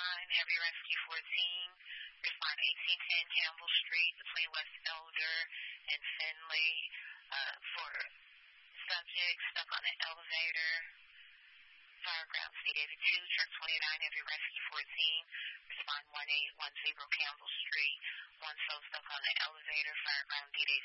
Heavy Rescue 14. Respond 1810 Campbell Street between West Elder and Finley for subject stuck on an elevator. Fireground C82, Truck 29, Heavy Rescue 14. Respond 1810 Campbell Street. One soul stuck on the elevator. Fireground D-Day